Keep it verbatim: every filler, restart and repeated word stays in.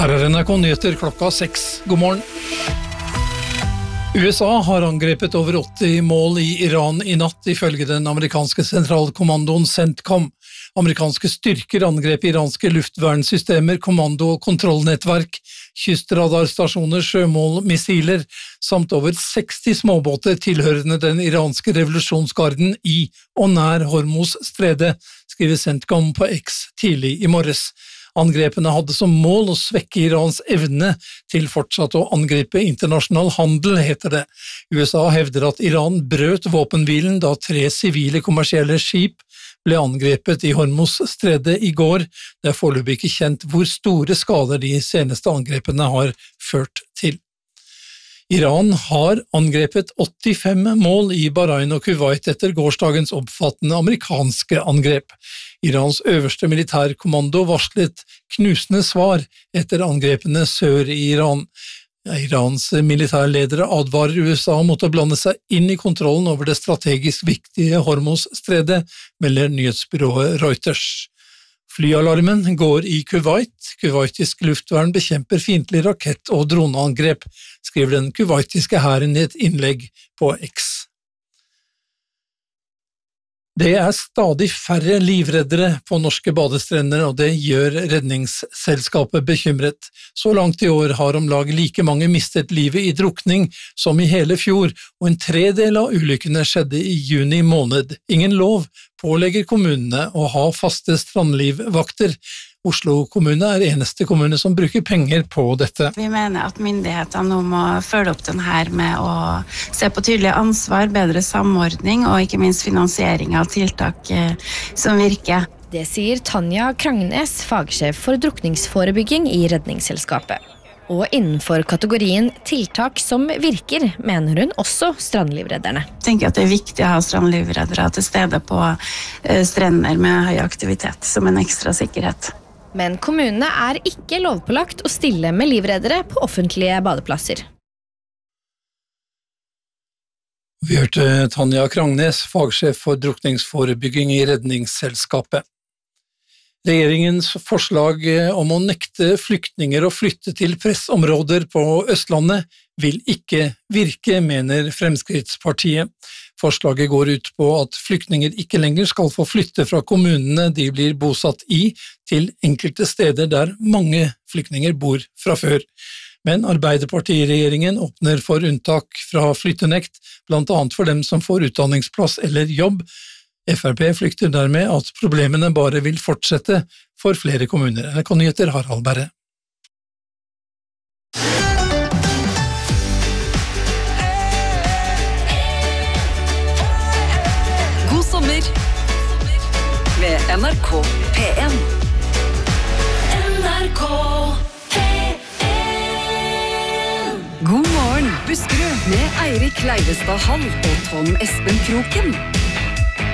Her er N R K Nyheter klokka seks. God morgen. U S A har angrepet over åtti mål i Iran i natt, ifølge den amerikanske sentralkommandoen CENTCOM. Amerikanske styrker angrep iranske luftvernsystemer, kommando- og kontrollnettverk, kystradarstasjoner, sjømål, missiler, samt over seksti småbåter tilhørende den iranske revolusjonsgarden i og nær Hormuz-stredet, skriver CENTCOM på X tidlig i morges. Angrepene hadde som mål å svekke Irans evne til fortsatt å angripe internasjonal handel, heter det. U S A hevder at Iran brøt våpenhvilen da tre sivile kommersielle skip ble angrepet i Hormuz-stredet i går. Det er foreløpig ikke kjent hvor store skader de seneste angrepene har ført til. Iran har angrepet åttifem mål i Bahrain og Kuwait etter gårsdagens omfattende amerikanske angrep. Irans øverste militærkommando varslet knusende svar etter angrepene sør i Iran. Irans militærledere advarer U S A mot å blande seg inn i kontrollen over det strategisk viktige Hormuz-stredet, melder nyhetsbyrået Reuters. Flyalarmen går i Kuwait. Kuwaitisk luftvern bekjemper fiendtlig rakett- og droneangrep, skriver den kuwaitiske hæren i et innlegg på X. Det er stadig færre livreddere på norske badestrender, og det gjør Redningsselskapet bekymret. Så langt i år har om lag like mange mistet livet i drukning som i hele fjor, og en tredel av ulykkene skjedde i juni måned. Ingen lov pålegger kommunene å ha faste strandlivvakter. Oslo kommune er eneste kommune som bruker penger på dette. Vi mener at myndighetene nå må følge opp den her med å se på tydelig ansvar, bedre samordning og ikke minst finansiering av tiltak eh, som virker. Det sier Tanja Krangnes, fagsjef for drukningsforebygging i Redningsselskapet. Og innenfor kategorien tiltak som virker, mener hun også strandlivredderne. Jeg tenker at det er viktig å ha strandlivreddere til stede på eh, strender med høy aktivitet som en ekstra sikkerhet. Men kommunene er ikke lovpålagt å stille med livreddere på offentlige badeplasser. Vi hørte Tanja Krangnes, fagsjef for drukningsforebygging i Redningsselskapet. Regjeringens forslag om å nekte flyktninger å flytte til pressområder på Østlandet vil ikke virke, mener Fremskrittspartiet. Forslaget går ut på at flyktninger ikke lenger skal få flytte fra kommunene de blir bosatt i, til enkelte steder der mange flyktninger bor fra før. Men Arbeiderpartiregjeringen åpner for unntak fra flyttenekt, blant annet for dem som får utdanningsplass eller jobb. Frp flykter dermed at problemene bare vil fortsette for flere kommuner. N R K Nyheter, Harald Berre. God sommer med N R K P en. N R K P en. God morgen, Buskerud, med Eirik Leivestad Hall og Tom Espen Kroken.